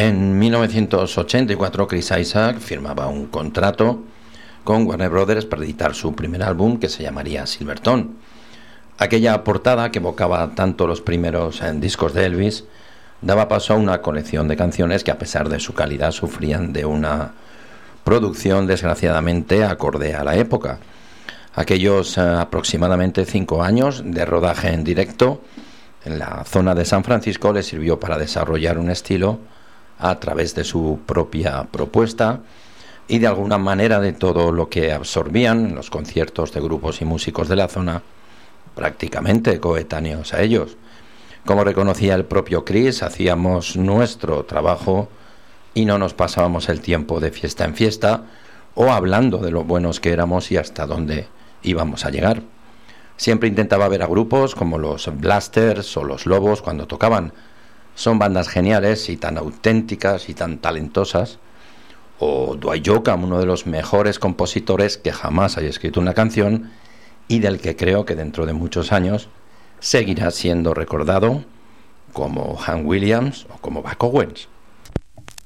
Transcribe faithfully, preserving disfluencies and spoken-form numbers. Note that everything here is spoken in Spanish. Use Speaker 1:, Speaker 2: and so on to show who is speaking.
Speaker 1: En mil novecientos ochenta y cuatro Chris Isaak firmaba un contrato con Warner Brothers para editar su primer álbum, que se llamaría Silvertone. Aquella portada, que evocaba tanto los primeros eh, discos de Elvis, daba paso a una colección de canciones que, a pesar de su calidad, sufrían de una producción desgraciadamente acorde a la época. Aquellos eh, aproximadamente cinco años de rodaje en directo en la zona de San Francisco le sirvió para desarrollar un estilo a través de su propia propuesta y, de alguna manera, de todo lo que absorbían en los conciertos de grupos y músicos de la zona, prácticamente coetáneos a ellos. Como reconocía el propio Chris, hacíamos nuestro trabajo y no nos pasábamos el tiempo de fiesta en fiesta o hablando de lo buenos que éramos y hasta dónde íbamos a llegar. Siempre intentaba ver a grupos como los Blasters o los Lobos cuando tocaban. Son bandas geniales y tan auténticas y tan talentosas. O Dwight Yoakam, uno de los mejores compositores que jamás haya escrito una canción y del que creo que dentro de muchos años seguirá siendo recordado, como Hank Williams o como Buck Owens.